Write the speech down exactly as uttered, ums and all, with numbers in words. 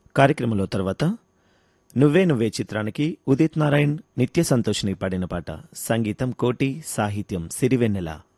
కార్యక్రమంలో తర్వాత నువ్వే నువ్వే చిత్రానికి ఉదిత్ నారాయణ్ నిత్య సంతోష్ని పాడిన పాట. సంగీతం కోటి, సాహిత్యం సిరివెన్నెల.